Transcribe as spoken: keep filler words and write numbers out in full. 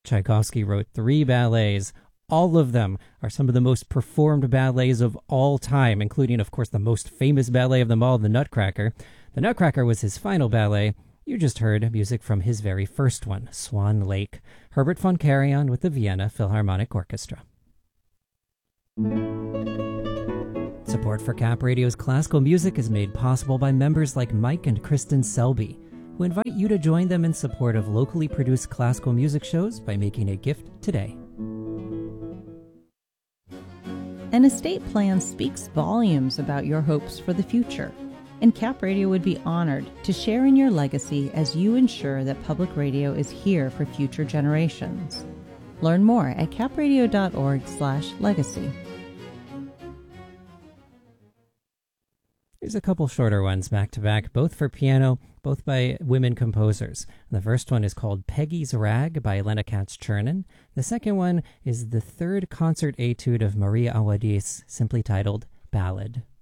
Tchaikovsky wrote three ballets. All of them are some of the most performed ballets of all time, including, of course, the most famous ballet of them all, The Nutcracker. The Nutcracker was his final ballet. You just heard music from his very first one, Swan Lake. Herbert von Karajan with the Vienna Philharmonic Orchestra. Support for Cap Radio's classical music is made possible by members like Mike and Kristen Selby, who invite you to join them in support of locally produced classical music shows by making a gift today. An estate plan speaks volumes about your hopes for the future, and Cap Radio would be honored to share in your legacy as you ensure that public radio is here for future generations. Learn more at capradio.org slash legacy. Here's a couple shorter ones back to back, both for piano, both by women composers. The first one is called Peggy's Rag by Elena Katz-Chernin. The second one is the third concert etude of Maria Awadis, simply titled Ballad.